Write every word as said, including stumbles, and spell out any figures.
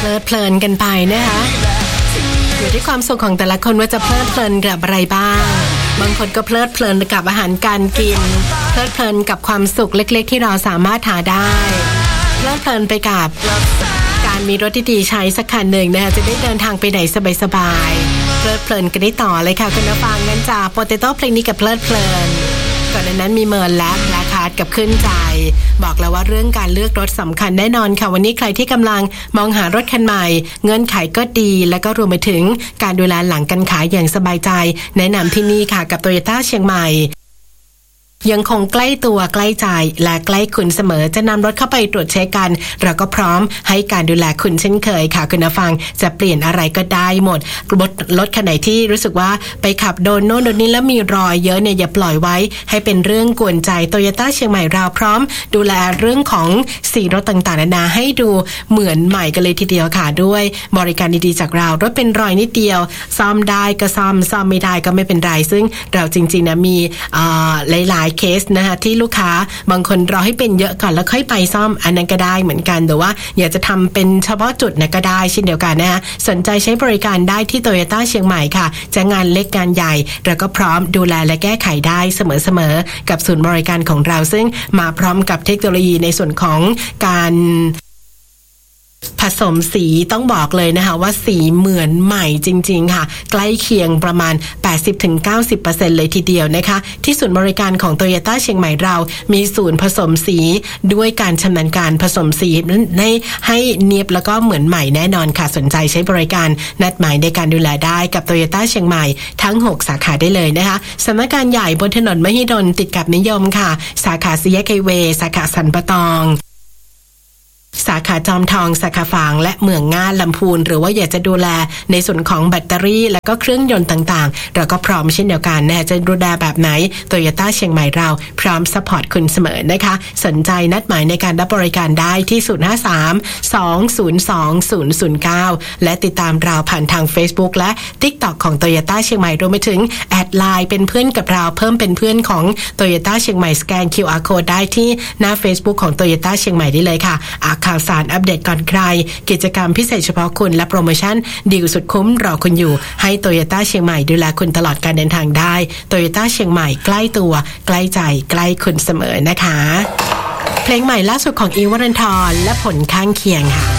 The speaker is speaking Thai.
ลิดเพลินกันไปนะคะอยู่ที่ความสุขของแต่ละคนว่าจะเพลิดเพลินกับอะไรบ้างบางคนก็เพลิดเพลินกับอาหารการกินเพลิดเพลินกับความสุขเล็กๆที่เราสามารถหาได้เพลิดเพลินไปกับการมีรถที่ดีใช้สักคันหนึ่งนะคะจะได้เดินทางไปไหนสบายๆเพลิดเพลินกันได้ต่อเลยค่ะคุณผู้ฟังงั้นจากโปเตโต้เพลงนี้กับเพลิดเพลินก่อนหน้านั้นมีเมิร์นและแบล็คฮาร์ทกับขึ้นใจบอกแล้วว่าเรื่องการเลือกรถสำคัญแน่นอนค่ะวันนี้ใครที่กำลังมองหารถคันใหม่เงื่อนไขก็ดีและก็รวมไปถึงการดูแลหลังการขายอย่างสบายใจแนะนำที่นี่ค่ะกับ Toyota เชียงใหม่ยังคงใกล้ตัวใกล้ใจและใกล้คุณเสมอจะนำรถเข้าไปตรวจเช็คกันเราก็พร้อมให้การดูแลคุณเช่นเคยค่ะคุณผู้ฟังจะเปลี่ยนอะไรก็ได้หมดรถรถคันไหนที่รู้สึกว่าไปขับโดนโน่นโดนนี้แล้วมีรอยเยอะเนี่ยอย่าปล่อยไว้ให้เป็นเรื่องกวนใจ Toyota เชียงใหม่เราพร้อมดูแลเรื่องของสีรถต่างๆนานาให้ดูเหมือนใหม่กันเลยทีเดียวค่ะด้วยบริการดีๆจากเรารถเป็นรอยนิดเดียวซ่อมได้ก็ซ่อมซ่อมไม่ได้ก็ไม่เป็นไรซึ่งเราจริงๆนะมีอ่าหลายเคสนะคะที่ลูกค้าบางคนรอให้เป็นเยอะก่อนแล้วค่อยไปซ่อมอันนั้นก็ได้เหมือนกันหรือว่าอยากจะทำเป็นเฉพาะจุดนะก็ได้เช่นเดียวกันนะคะสนใจใช้บริการได้ที่ Toyota เชียงใหม่ค่ะจะงานเล็กงานใหญ่เราก็พร้อมดูแลและแก้ไขได้เสมอๆกับศูนย์บริการของเราซึ่งมาพร้อมกับเทคโนโลยีในส่วนของการผสมสีต้องบอกเลยนะคะว่าสีเหมือนใหม่จริงๆค่ะใกล้เคียงประมาณ แปดสิบถึงเก้าสิบเปอร์เซ็นต์ เลยทีเดียวนะคะที่ศูนย์บริการของ Toyota เชียงใหม่เรามีศูนย์ผสมสีด้วยการชำนาญการผสมสีให้ให้เนียบแล้วก็เหมือนใหม่แน่นอนค่ะสนใจใช้บริการนัดหมายในการดูแลได้กับ Toyota เชียงใหม่ทั้งหกสาขาได้เลยนะคะสำนักงานใหญ่บนถนนมหิดลติดกับนิยมค่ะสาขาสี่แยกไฮเวย์สาขาสันปะตองสาขาจอมทองสาขาฝางและเมืองง่าลำพูนหรือว่าอยากจะดูแลในส่วนของแบตเตอรี่และก็เครื่องยนต์ต่างๆเราก็พร้อมเช่นเดียวกันนะจะดูแลแบบไหน Toyota เชียงใหม่เราพร้อมซัพพอร์ตคุณเสมอนะคะสนใจนัดหมายในการรับบริการได้ที่ศูนย์ห้าสาม สอง ศูนย์ สอง ศูนย์ ศูนย์ เก้าและติดตามเราผ่านทาง Facebook และ TikTok ของ Toyota เชียงใหม่รวมไปถึงแอดไลน์เป็นเพื่อนกับเราเพิ่มเป็นเพื่อนของ Toyota เชียงใหม่สแกน คิว อาร์ Code ได้ที่หน้า Facebook ของ Toyota เชียงใหม่ได้เลยค่ะข่าวสารอัปเดตก่อนใครกิจกรรมพิเศษเฉพาะคุณและโปรโมชั่นดีลสุดคุ้มรอคุณอยู่ให้ Toyota เชียงใหม่ดูแลคุณตลอดการเดินทางได้ Toyota เชียงใหม่ใกล้ตัวใกล้ใจใกล้คุณเสมอนะคะเพลงใหม่ล่าสุดของอีวรันทรและผลข้างเคียงค่ะ